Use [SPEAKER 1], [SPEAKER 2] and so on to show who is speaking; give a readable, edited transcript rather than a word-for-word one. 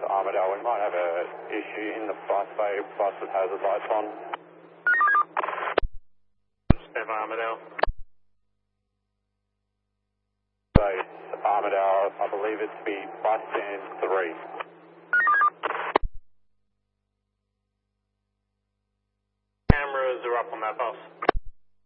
[SPEAKER 1] Armadale. We might have an issue in the bus bay, bus with hazard lights on.
[SPEAKER 2] Stand by Armadale.
[SPEAKER 1] Bay, Armadale, I believe it to be bus stand 3.